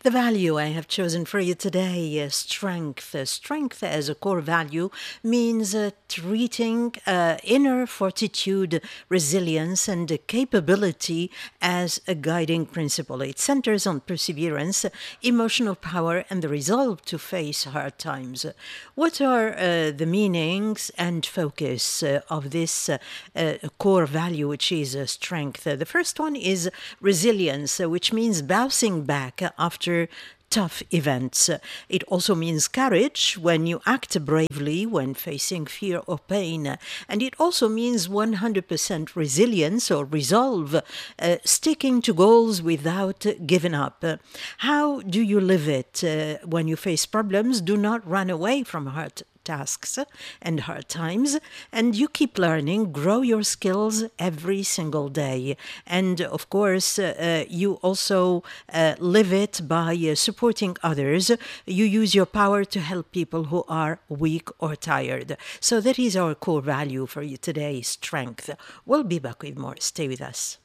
The value I have chosen for you today is strength. Strength as a core value means treating inner fortitude, resilience, and capability as a guiding principle. It centers on perseverance, emotional power, and the resolve to face hard times. What are the meanings and focus of this core value, which is strength? The first one is resilience, which means bouncing back after tough events. It also means courage when you act bravely when facing fear or pain. And it also means 100% resilience or resolve, sticking to goals without giving up. How do you live it when you face problems? Do not run away from hard tasks and hard times, and you keep learning, grow your skills every single day. And of course, you also live it by supporting others. You use your power to help people who are weak or tired. So that is our core value for you today, strength. We'll be back with more. Stay with us.